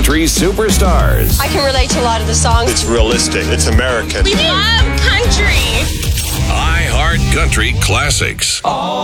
country superstars. I can relate to a lot of the songs. It's realistic. It's American. We love country. iHeart Country Classics.